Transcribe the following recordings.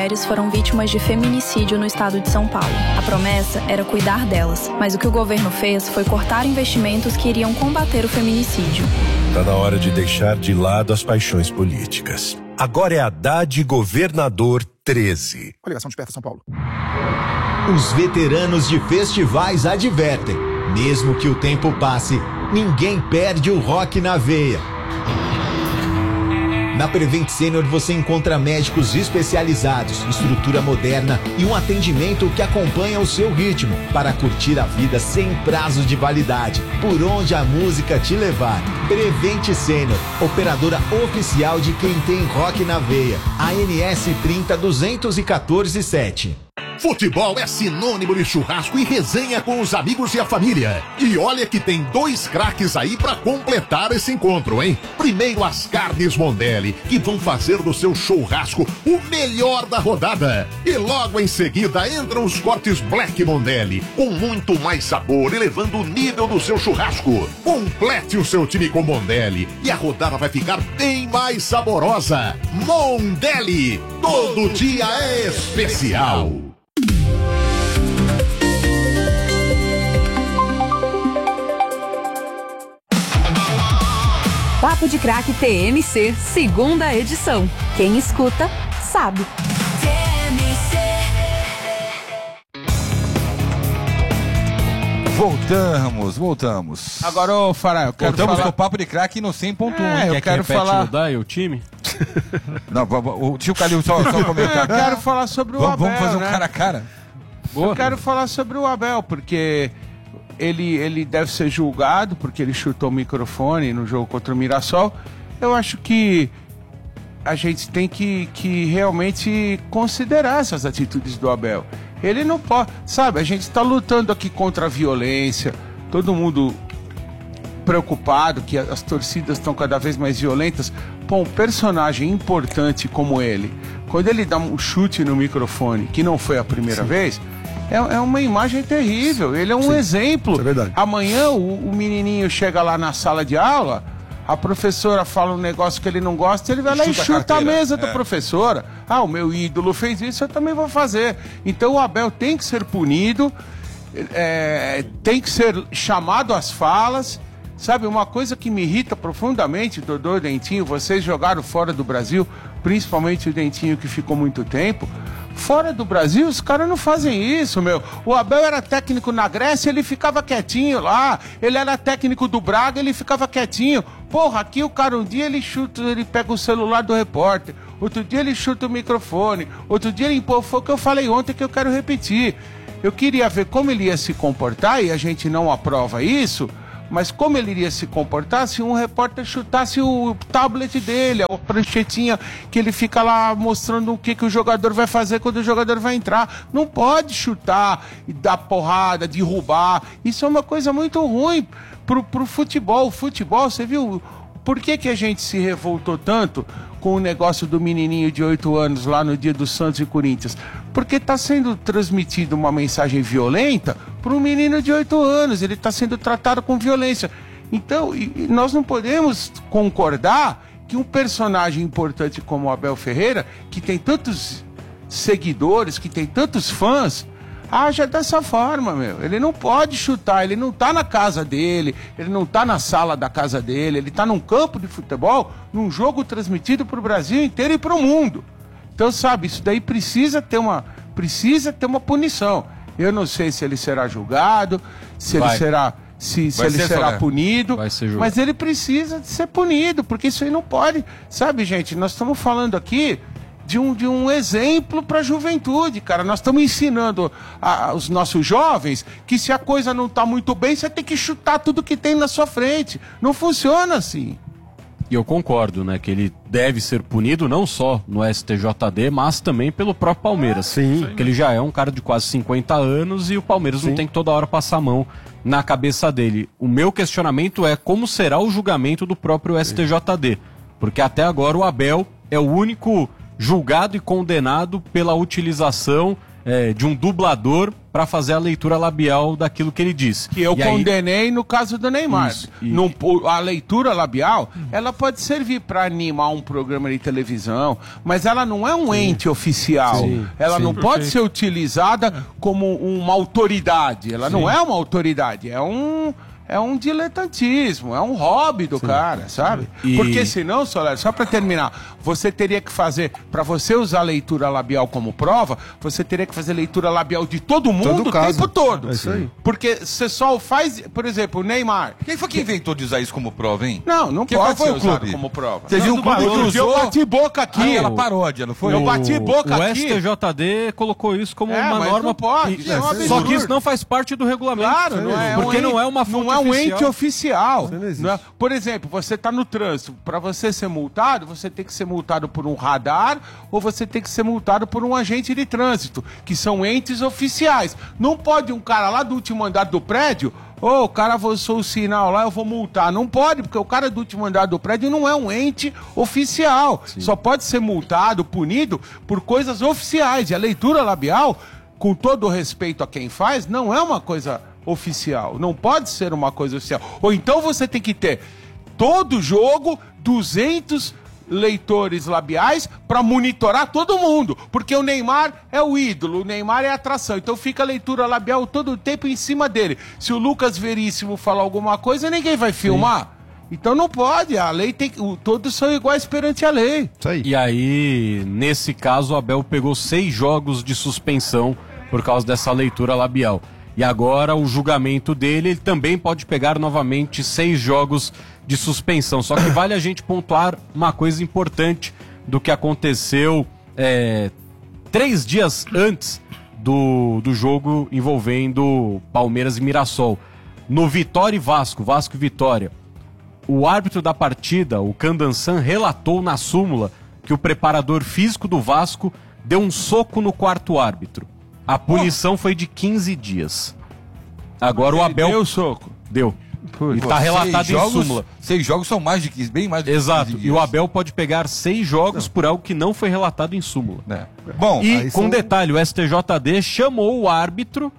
Mulheres foram vítimas de feminicídio no estado de São Paulo. A promessa era cuidar delas, mas o que o governo fez foi cortar investimentos que iriam combater o feminicídio. Está na hora de deixar de lado as paixões políticas. Agora é Haddad Governador 13. Coligação Desperta São Paulo. Os veteranos de festivais advertem: mesmo que o tempo passe, ninguém perde o rock na veia. Na Prevent Senior você encontra médicos especializados, estrutura moderna e um atendimento que acompanha o seu ritmo para curtir a vida sem prazo de validade, por onde a música te levar. Prevent Senior, operadora oficial de quem tem rock na veia. ANS 30 214 7. Futebol é sinônimo de churrasco e resenha com os amigos e a família. E olha que tem 2 craques aí pra completar esse encontro, hein? Primeiro as carnes Mondelli, que vão fazer do seu churrasco o melhor da rodada. E logo em seguida entram os cortes Black Mondelli, com muito mais sabor, elevando o nível do seu churrasco. Complete o seu time com Mondelli e a rodada vai ficar bem mais saborosa. Mondelli, todo dia é especial. Papo de Craque TMC, segunda edição. Quem escuta, sabe. Voltamos. Agora, ô Fará, eu quero Voltamos falar... com o Papo de Craque no 100.1. eu quero falar... o time? Não, o tio Calil só comentar. Eu quero falar sobre o Abel, Vamos fazer um né? cara a cara. Boa. Eu quero falar sobre o Abel, porque ele deve ser julgado, porque ele chutou o microfone no jogo contra o Mirassol. Eu acho que a gente tem que realmente considerar essas atitudes do Abel. Ele não pode... Sabe, a gente está lutando aqui contra a violência, todo mundo preocupado que as torcidas estão cada vez mais violentas. Pô, um personagem importante como ele, quando ele dá um chute no microfone, que não foi a primeira vez, é uma imagem terrível. Ele é um exemplo. Isso é verdade. Amanhã o menininho chega lá na sala de aula, a professora fala um negócio que ele não gosta, ele vai lá e chuta a mesa da professora. Ah, o meu ídolo fez isso, eu também vou fazer. Então o Abel tem que ser punido, tem que ser chamado às falas. Sabe, uma coisa que me irrita profundamente, Dodô e Dentinho, vocês jogaram fora do Brasil, principalmente o Dentinho que ficou muito tempo. Fora do Brasil, os caras não fazem isso, meu. O Abel era técnico na Grécia, ele ficava quietinho lá. Ele era técnico do Braga, ele ficava quietinho. Porra, aqui o cara um dia ele chuta, ele pega o celular do repórter. Outro dia ele chuta o microfone. Outro dia ele impõe, foi o que eu falei ontem que eu quero repetir. Eu queria ver como ele ia se comportar, e a gente não aprova isso, mas como ele iria se comportar se um repórter chutasse o tablet dele, a pranchetinha que ele fica lá mostrando o que o jogador vai fazer quando o jogador vai entrar. Não pode chutar e dar porrada, derrubar. Isso é uma coisa muito ruim pro futebol. O futebol, você viu por que a gente se revoltou tanto com o negócio do menininho de 8 anos lá no dia do Santos e Corinthians? Porque está sendo transmitida uma mensagem violenta para um menino de 8 anos. Ele está sendo tratado com violência. Então, nós não podemos concordar que um personagem importante como o Abel Ferreira, que tem tantos seguidores, que tem tantos fãs, haja dessa forma, meu. Ele não pode chutar, ele não tá na casa dele, ele não tá na sala da casa dele, ele tá num campo de futebol, num jogo transmitido pro Brasil inteiro e pro mundo. Então, sabe, isso daí precisa ter uma punição. Eu não sei se ele será julgado, se ele será punido, mas ele precisa de ser punido, porque isso aí não pode. Sabe, gente, nós estamos falando aqui de um exemplo para a juventude, cara. Nós estamos ensinando aos nossos jovens que se a coisa não está muito bem, você tem que chutar tudo que tem na sua frente. Não funciona assim. E eu concordo, né, que ele deve ser punido não só no STJD, mas também pelo próprio Palmeiras. Sim. Porque ele já é um cara de quase 50 anos e o Palmeiras não tem que toda hora passar a mão na cabeça dele. O meu questionamento é como será o julgamento do próprio STJD. Porque até agora o Abel é o único julgado e condenado pela utilização de um dublador para fazer a leitura labial daquilo que ele disse. Que eu condenei no caso do Neymar. A leitura labial, ela pode servir para animar um programa de televisão, mas ela não é um ente oficial. Ela não pode ser utilizada como uma autoridade. Ela não é uma autoridade, é um diletantismo, é um hobby do cara, sabe? Porque senão, Soler, só pra terminar, você teria que fazer, pra você usar a leitura labial como prova, você teria que fazer leitura labial de todo mundo o tempo todo. É isso aí. Porque você só faz, por exemplo, o Neymar. Quem foi que inventou de usar isso como prova, hein? Não pode ser usado como prova. Você viu o clube que usou? Eu bati boca aqui. Aquela paródia, não foi? Eu bati boca aqui. O STJD colocou isso como uma mas norma. não pode. Só que isso não faz parte do regulamento. Claro, não é. Porque não é uma fonte Não é um ente oficial. Não é? Por exemplo, você está no trânsito. Para você ser multado, você tem que ser multado por um radar ou você tem que ser multado por um agente de trânsito, que são entes oficiais. Não pode um cara lá do último andar do prédio, o cara avançou o sinal lá, eu vou multar. Não pode, porque o cara do último andar do prédio não é um ente oficial. Só pode ser multado, punido por coisas oficiais. E a leitura labial, com todo o respeito a quem faz, não é uma coisa oficial, não pode ser uma coisa oficial. Ou então você tem que ter todo jogo 200 leitores labiais para monitorar todo mundo, porque o Neymar é o ídolo, o Neymar é a atração, então fica a leitura labial todo o tempo em cima dele. Se o Lucas Veríssimo falar alguma coisa, ninguém vai filmar. Então não pode, a lei tem que... Todos são iguais perante a lei. Isso aí. E aí, nesse caso, o Abel pegou 6 jogos de suspensão por causa dessa leitura labial. E agora o julgamento dele, ele também pode pegar novamente 6 jogos de suspensão. Só que vale a gente pontuar uma coisa importante do que aconteceu 3 dias antes do jogo envolvendo Palmeiras e Mirassol. No Vitória e Vasco e Vitória, o árbitro da partida, o Candansan, relatou na súmula que o preparador físico do Vasco deu um soco no quarto árbitro. A punição foi de 15 dias. Agora o Abel... Deu soco. Deu. E tá relatado em súmula. 6 jogos são mais de 15, bem mais de 15 Exato. dias. E o Abel pode pegar 6 jogos por algo que não foi relatado em súmula. Bom, e com detalhe, o STJD chamou o árbitro,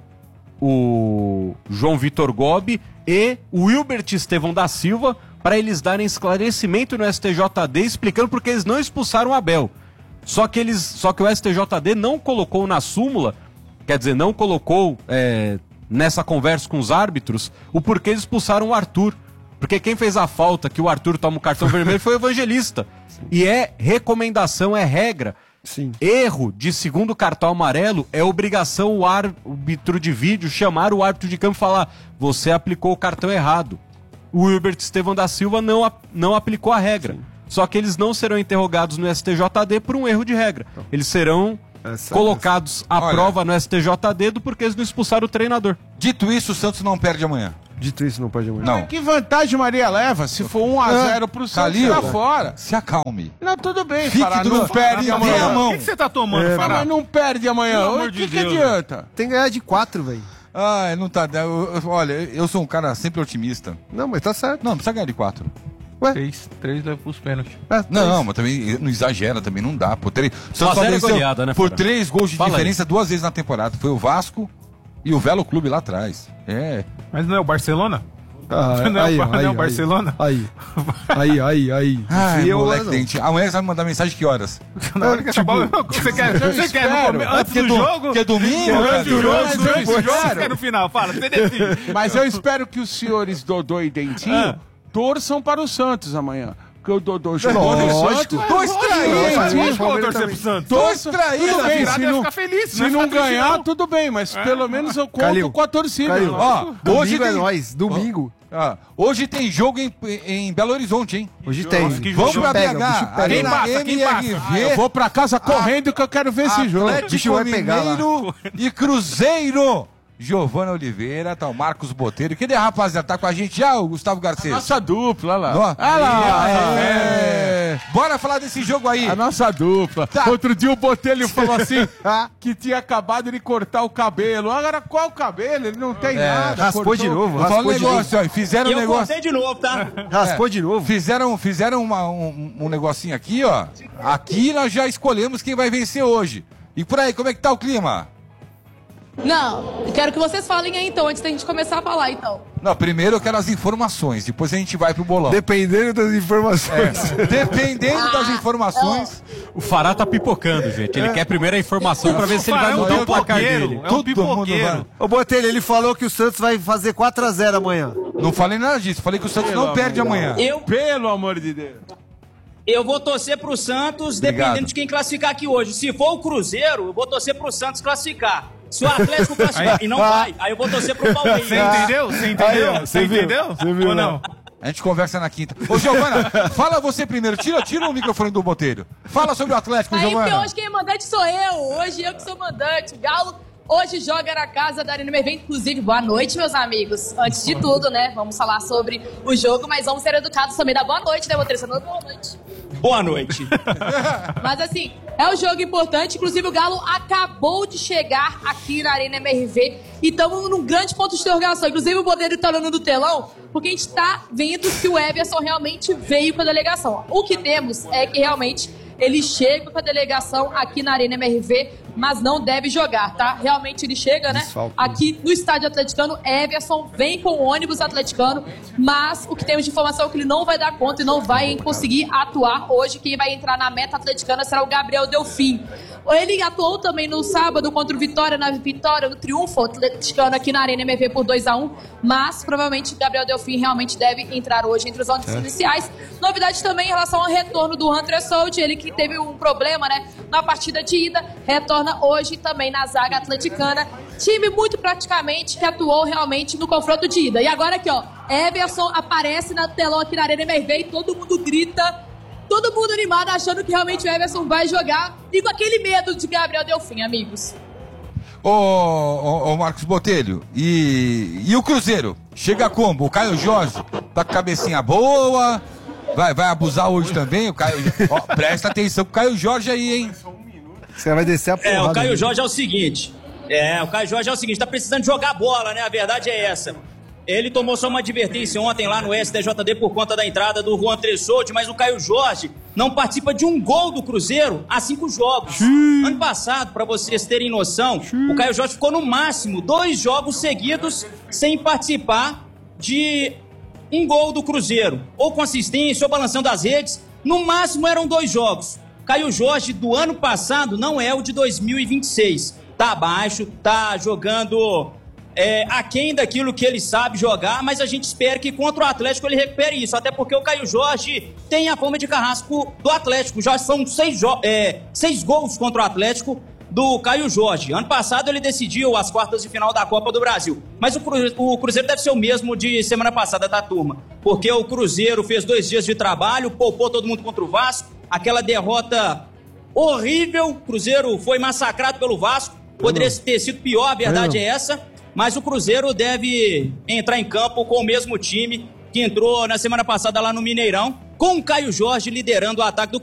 o João Vitor Gobi e o Wilbert Estevão da Silva, para eles darem esclarecimento no STJD explicando porque eles não expulsaram o Abel. Só que o STJD não colocou na súmula, quer dizer, não colocou nessa conversa com os árbitros o porquê eles expulsaram o Arthur. Porque quem fez a falta que o Arthur toma o cartão vermelho foi o Evangelista. E recomendação, é regra. Sim. Erro de segundo cartão amarelo é obrigação o árbitro de vídeo chamar o árbitro de campo e falar: você aplicou o cartão errado. O Wilbert Estevão da Silva não aplicou a regra. Sim. Só que eles não serão interrogados no STJD por um erro de regra. Eles serão colocados à prova no STJD do porquê eles não expulsaram o treinador. Dito isso, o Santos não perde amanhã. Dito isso, não perde amanhã. Não. Que vantagem Maria leva? Se for 1-0 pro Santos, tira fora. Se acalme. Não, tudo bem, Fique Fará, não perde amanhã. O que você tá tomando, Fará? Mas não perde amanhã. O que adianta? Tem que ganhar de 4, velho. Não tá... Olha, eu sou um cara sempre otimista. Não, mas tá certo. Não precisa ganhar de 4. Ué? 3 leva pros pênaltis. Não, mas também não exagera, também não dá. Por 3 goleada, né, por 3 gols de diferença aí. 2 vezes na temporada. Foi o Vasco e o Velo Clube lá atrás. Mas não é o Barcelona? Não é o Barcelona? Aí. Ai, moleque dente. Amanhã você vai me mandar mensagem de que horas? Na hora que acabar, você quer antes do jogo? Porque é domingo? Antes do jogo, você quer no final? Fala, você decide. Mas eu espero que os senhores Dodô e Dentinho torçam para o Santos amanhã. Porque o Dodô jogou no Santos. Dois traídos. Vou torcer pro Santos. Dois traídos. Tudo bem, se não ganhar, tudo bem. Mas pelo menos eu conto com a torcida. Hoje é nóis. Domingo. Hoje tem jogo em Belo Horizonte, hein? Hoje tem. Vamos pra BH. Quem passa? Eu vou pra casa correndo que eu quero ver esse jogo. Atlético Mineiro e Cruzeiro. Giovana Oliveira, tá o Marcos Botelho. Cadê, rapaziada? Tá com a gente já, o Gustavo Garcês? Nossa dupla, olha lá. Olha lá. Bora falar desse jogo aí. A nossa dupla. Tá. Outro dia o Botelho falou assim que tinha acabado de cortar o cabelo. Agora qual cabelo? Ele não tem nada. Raspou de novo. Vou falar um negócio, ó. Fizeram um negócio. Eu cortei de novo, tá? Raspou de novo. Fizeram um negocinho aqui, ó. Aqui nós já escolhemos quem vai vencer hoje. E por aí, como é que tá o clima? Não, eu quero que vocês falem aí então, antes da gente começar a falar então. Não, primeiro eu quero as informações, depois a gente vai pro bolão. Dependendo das informações. Dependendo das informações. O Fará tá pipocando, gente. Ele quer primeiro a informação pra ver se ele vai mudar o placar dele. É um pipoqueiro. Ô, Botelho, ele falou que o Santos vai fazer 4-0 amanhã. Não falei nada disso, falei que o Santos não perde amanhã. Pelo amor de Deus. Eu vou torcer pro Santos, dependendo de quem classificar aqui hoje. Se for o Cruzeiro, eu vou torcer pro Santos classificar. Se o Atlético classificar e não vai, aí eu vou torcer pro Palmeiras. Você entendeu? Você entendeu? Você entendeu? Você viu, ou não? A gente conversa na quinta. Ô, Giovana, fala você primeiro. Tira o microfone do Botelho. Fala sobre o Atlético, Aí, Giovana. porque hoje quem é mandante sou eu. Hoje eu que sou mandante. O Galo hoje joga na casa da Arena MRV. Inclusive, boa noite, meus amigos. Antes de tudo, né, vamos falar sobre o jogo, mas vamos ser educados também. Dá boa noite, né, Botelho? Boa noite. Boa noite. Mas assim, é um jogo importante. Inclusive o Galo acabou de chegar aqui na Arena MRV e estamos num grande ponto de interrogação. Inclusive o Botelho tá olhando do telão, porque a gente tá vendo que o Everson realmente veio com a delegação. O que temos é que realmente ele chega com a delegação aqui na Arena MRV, mas não deve jogar, tá? Realmente ele chega, né? Aqui no estádio atleticano, Everson vem com o ônibus atleticano, mas o que temos de informação é que ele não vai dar conta e não vai conseguir atuar hoje. Quem vai entrar na meta atleticana será o Gabriel Delfim. Ele atuou também no sábado contra o Vitória, no triunfo atleticano aqui na Arena MRV por 2-1, mas provavelmente o Gabriel Delfim realmente deve entrar hoje entre os 11 iniciais. Novidade também em relação ao retorno do Hunter Sold, ele que teve um problema, né, na partida de ida, retorna hoje também na zaga atleticana. Time muito praticamente que atuou realmente no confronto de ida. E agora aqui, ó, Everson aparece na telão aqui na Arena MRV e todo mundo grita. Todo mundo animado, achando que realmente o Everson vai jogar e com aquele medo de Gabriel Delfim, amigos. Ô, Marcos Botelho, e o Cruzeiro? Chega como? O Caio Jorge tá com cabecinha boa, vai abusar hoje também? O Caio, ó, presta atenção com o Caio Jorge aí, hein? Você vai descer a porrada. O Caio Jorge é o seguinte, tá precisando jogar bola, né? A verdade é essa. Ele tomou só uma advertência ontem lá no STJD por conta da entrada do Juan Tressoldi, mas o Caio Jorge não participa de um gol do Cruzeiro há 5 jogos. Ano passado, para vocês terem noção, o Caio Jorge ficou no máximo 2 jogos seguidos sem participar de um gol do Cruzeiro. Ou com assistência, ou balançando as redes. No máximo eram 2 jogos. Caio Jorge do ano passado não é o de 2026. Tá abaixo, tá jogando... aquém daquilo que ele sabe jogar, mas a gente espera que contra o Atlético ele recupere isso, até porque o Caio Jorge tem a fama de carrasco do Atlético, já são 6 gols contra o Atlético do Caio Jorge. Ano passado ele decidiu as quartas de final da Copa do Brasil, mas o Cruzeiro deve ser o mesmo de semana passada, tá, turma? Porque o Cruzeiro fez 2 dias de trabalho, poupou todo mundo contra o Vasco, aquela derrota horrível, o Cruzeiro foi massacrado pelo Vasco, poderia ter sido pior, a verdade é essa. Mas o Cruzeiro deve entrar em campo com o mesmo time que entrou na semana passada lá no Mineirão, com o Caio Jorge liderando o ataque do